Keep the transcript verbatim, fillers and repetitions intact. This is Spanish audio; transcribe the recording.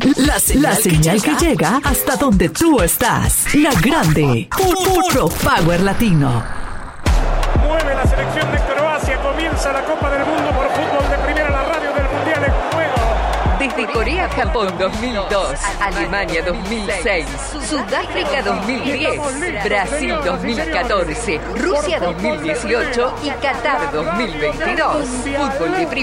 La señal, la señal que, llega. que llega hasta donde tú estás. La grande. Puro Power Latino. Mueve la selección de Croacia. Comienza la Copa del Mundo por fútbol de primera. La radio del Mundial en juego. Desde Corea, Japón dos mil dos, Alemania dos mil seis, Sudáfrica dos mil diez, Brasil dos mil catorce, Rusia dos mil dieciocho y Qatar dos mil veintidós. Fútbol de primera.